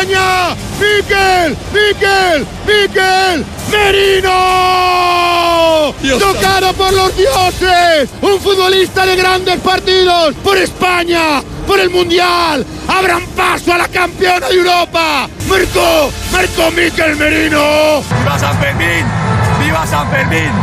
España, Mikel Merino. Tocado por los dioses, un futbolista de grandes partidos, por España, por el Mundial, abran paso a la campeona de Europa. Marcó Mikel Merino. ¡Viva San Fermín! ¡Viva San Fermín!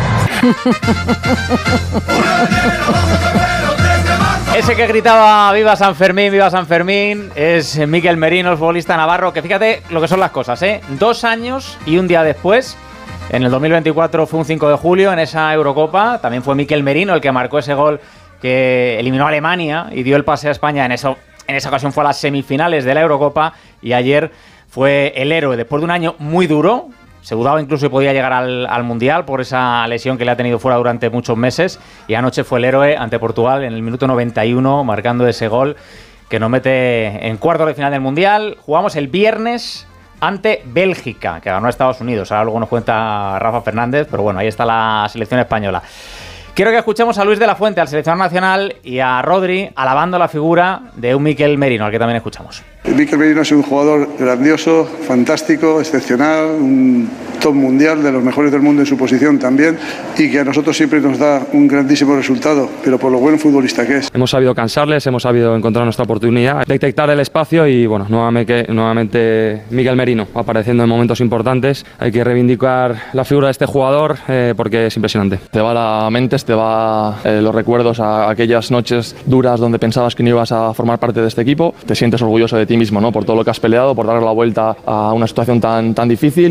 Ese que gritaba viva San Fermín es Mikel Merino, el futbolista navarro, que fíjate lo que son las cosas, 2 años y un día después, en el 2024 fue un 5 de julio en esa Eurocopa, también fue Mikel Merino el que marcó ese gol que eliminó a Alemania y dio el pase a España, en esa ocasión fue a las semifinales de la Eurocopa, y ayer fue el héroe después de un año muy duro. Se dudaba incluso que podía llegar al Mundial por esa lesión que le ha tenido fuera durante muchos meses, y anoche fue el héroe ante Portugal en el minuto 91, marcando ese gol que nos mete en cuartos de final del Mundial. Jugamos el viernes ante Bélgica, que ganó a Estados Unidos. Ahora luego nos cuenta Rafa Fernández, pero bueno, ahí está la selección española. Quiero que escuchemos a Luis de la Fuente, al seleccionador nacional, y a Rodri alabando la figura de un Mikel Merino, al que también escuchamos. Mikel Merino es un jugador grandioso, fantástico, excepcional, un top mundial, de los mejores del mundo en su posición también, y que a nosotros siempre nos da un grandísimo resultado, pero por lo buen futbolista que es. Hemos sabido cansarles, hemos sabido encontrar nuestra oportunidad, detectar el espacio y bueno, nuevamente Mikel Merino apareciendo en momentos importantes. Hay que reivindicar la figura de este jugador porque es impresionante. Te va la mente, te va los recuerdos a aquellas noches duras donde pensabas que no ibas a formar parte de este equipo. Te sientes orgulloso de ti mismo, ¿no? Por todo lo que has peleado, por darle la vuelta a una situación tan difícil.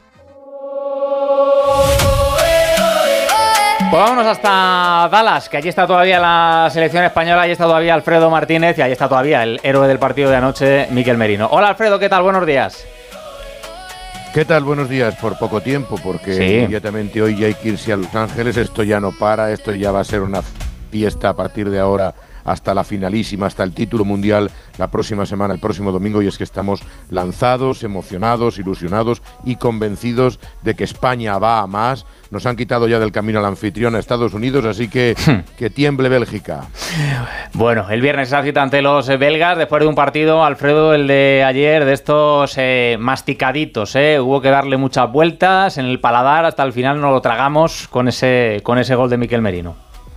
Pues vámonos hasta Dallas, que allí está todavía la selección española, allí está todavía Alfredo Martínez y allí está todavía el héroe del partido de anoche, Mikel Merino. Hola Alfredo, ¿qué tal? Buenos días. ¿Qué tal? Buenos días. Por poco tiempo, porque inmediatamente hoy ya hay que irse a Los Ángeles. Esto ya no para, esto ya va a ser una fiesta a partir de ahora hasta la finalísima, hasta el título mundial la próxima semana, el próximo domingo, y es que estamos lanzados, emocionados, ilusionados y convencidos de que España va a más. Nos han quitado ya del camino al anfitrión a Estados Unidos, así que tiemble Bélgica. Bueno, el viernes se cita ante los belgas, después de un partido, Alfredo, el de ayer, de estos masticaditos, hubo que darle muchas vueltas en el paladar, hasta el final nos lo tragamos con ese gol de Mikel Merino.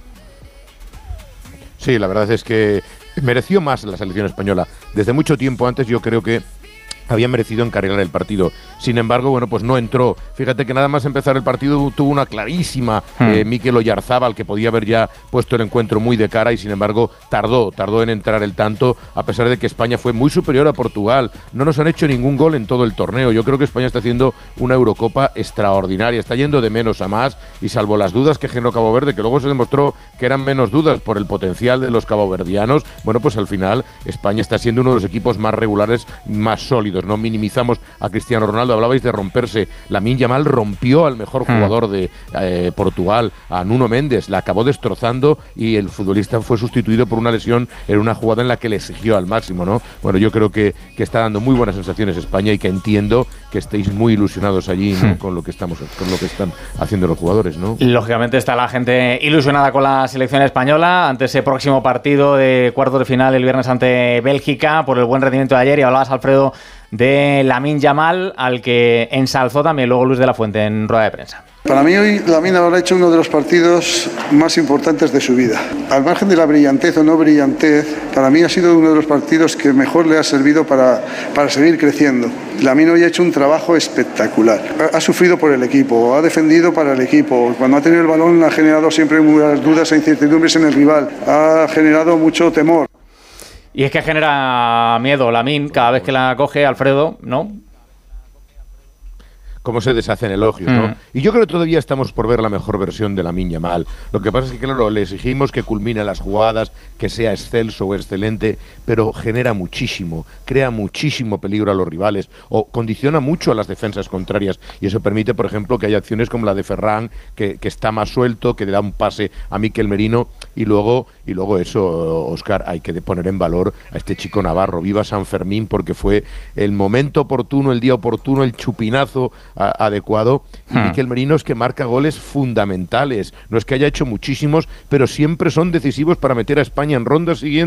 Sí, la verdad es que mereció más la selección española. Desde mucho tiempo antes yo creo que había merecido encarrilar el partido. Sin embargo, bueno, pues no entró. Fíjate que nada más empezar el partido tuvo una clarísima Mikel Oyarzábal, que podía haber ya puesto el encuentro muy de cara, y sin embargo tardó en entrar el tanto, a pesar de que España fue muy superior a Portugal. No nos han hecho ningún gol en todo el torneo. Yo creo que España está haciendo una Eurocopa extraordinaria, está yendo de menos a más, y salvo las dudas que generó Cabo Verde, que luego se demostró que eran menos dudas por el potencial de los caboverdianos, bueno, pues al final España está siendo uno de los equipos más regulares, más sólidos. No minimizamos a Cristiano Ronaldo, hablabais de romperse. Lamine Yamal rompió al mejor jugador de Portugal, a Nuno Méndez, la acabó destrozando, y el futbolista fue sustituido por una lesión en una jugada en la que le exigió al máximo, ¿no? Bueno, yo creo que está dando muy buenas sensaciones España, y que entiendo que estéis muy ilusionados allí, ¿no? con lo que están haciendo los jugadores, ¿no? Lógicamente está la gente ilusionada con la selección española ante ese próximo partido de cuartos de final el viernes ante Bélgica, por el buen rendimiento de ayer. Y hablabas, Alfredo, de Lamine Yamal, al que ensalzó también luego Luis de la Fuente en rueda de prensa. Para mí hoy Lamine habrá hecho uno de los partidos más importantes de su vida. Al margen de la brillantez o no brillantez, para mí ha sido uno de los partidos que mejor le ha servido para seguir creciendo. Lamine hoy ha hecho un trabajo espectacular. Ha sufrido por el equipo, ha defendido para el equipo. Cuando ha tenido el balón ha generado siempre muchas dudas e incertidumbres en el rival. Ha generado mucho temor. Y es que genera miedo Lamine cada vez que la coge, Alfredo, ¿no? Cómo se deshacen elogios, ¿no? Y yo creo que todavía estamos por ver la mejor versión de Lamine Yamal. Lo que pasa es que, claro, le exigimos que culmine las jugadas, que sea excelso o excelente, pero genera muchísimo, crea muchísimo peligro a los rivales, o condiciona mucho a las defensas contrarias, y eso permite, por ejemplo, que haya acciones como la de Ferran, que está más suelto, que le da un pase a Mikel Merino, y luego eso, Óscar, hay que poner en valor a este chico navarro. Viva San Fermín, porque fue el momento oportuno, el día oportuno, el chupinazo adecuado. Y Mikel Merino es que marca goles fundamentales. No es que haya hecho muchísimos, pero siempre son decisivos para meter a España en ronda siguiente